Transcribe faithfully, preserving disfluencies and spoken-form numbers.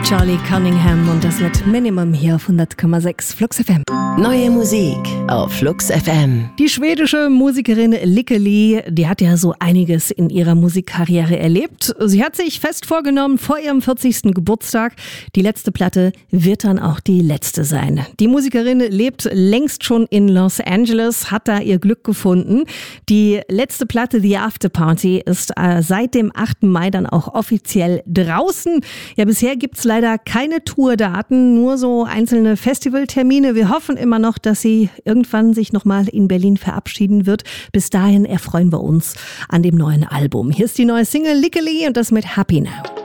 Charlie Cunningham und das wird Minimum hier auf hundert Komma sechs Flux F M. Neue Musik auf Flux F M. Die schwedische Musikerin Lykke Li, die hat ja so einiges in ihrer Musikkarriere erlebt. Sie hat sich fest vorgenommen, vor ihrem vierzigsten Geburtstag, die letzte Platte wird dann auch die letzte sein. Die Musikerin lebt längst schon in Los Angeles, hat da ihr Glück gefunden. Die letzte Platte, The After Party, ist äh, seit dem achten Mai dann auch offiziell draußen. Ja, bisher gibt's leider keine Tourdaten, nur so einzelne Festivaltermine. Wir hoffen immer noch, dass sie irgendwann sich nochmal in Berlin verabschieden wird. Bis dahin erfreuen wir uns an dem neuen Album. Hier ist die neue Single Lykke Li und das mit Happy Now.